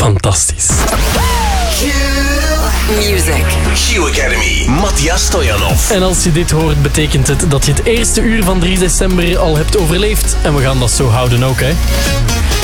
Fantastisch. Music. Q Academy. Matthias Stojanov. En als je dit hoort, betekent het dat je het eerste uur van 3 december al hebt overleefd. En we gaan dat zo houden ook, hè.